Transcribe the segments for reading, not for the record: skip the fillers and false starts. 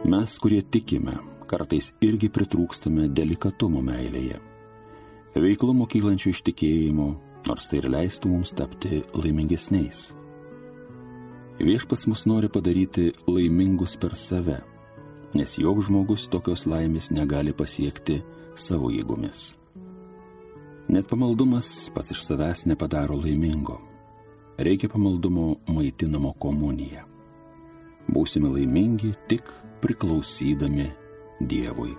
Mes, kurie tikime, kartais irgi pritrūkstame delikatumo meilėje, veiklumo kylančio iš tikėjimo, nors tai ir leistų mums tapti laimingesniais. Viešpats mus nori padaryti laimingus per save, nes joks žmogus tokios laimės negali pasiekti savo jėgomis. Net pamaldumas pats iš savęs nepadaro laimingo. Reikia pamaldumo maitinamo komuniją. Būsime laimingi tik priklausydami Dievui.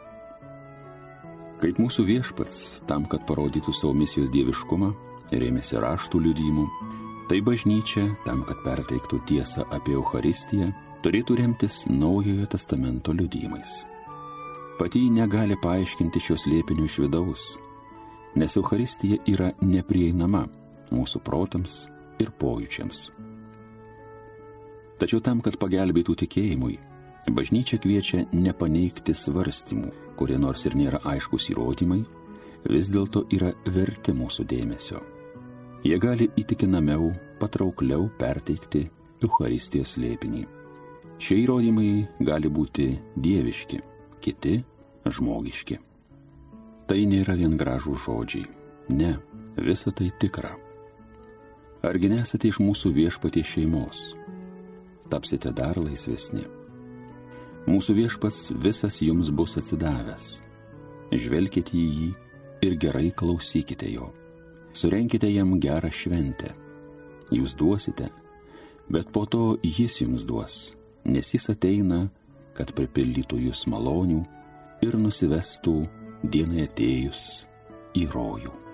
Kaip mūsų viešpats, tam, kad parodytų savo misijos dieviškumą, rėmėsi raštų liudijimu, tai bažnyčia, tam, kad perteiktų tiesą apie Eucharistiją, turėtų remtis Naujojo testamento liudijimais. Pati ji negali paaiškinti šios slėpinio iš vidaus, nes Eucharistija yra neprieinama mūsų protams ir pojūčiams. Tačiau tam, kad pagelbėtų tikėjimui, bažnyčia kviečia nepaneigti svarstymų, kurie nors ir nėra aiškus įrodymai, vis dėlto yra verti mūsų dėmesio. Jie gali įtikinamiau, patraukliau perteikti Eucharistijos slėpinį. Šie įrodymai gali būti dieviški, kiti žmogiški. Tai nėra vien gražūs žodžiai. Ne, visa tai tikra. Argi nesate iš mūsų Viešpaties šeimos? Tapsite dar laisvesni. Mūsų Viešpats visas jums bus atsidavęs. Žvelkite į jį ir gerai klausykite jo. Surenkite jam gerą šventę. Jūs duosite, bet po to jis jums duos, nes jis ateina, kad pripildytų jūs malonių ir nusivestų dienai atėjus į rojų.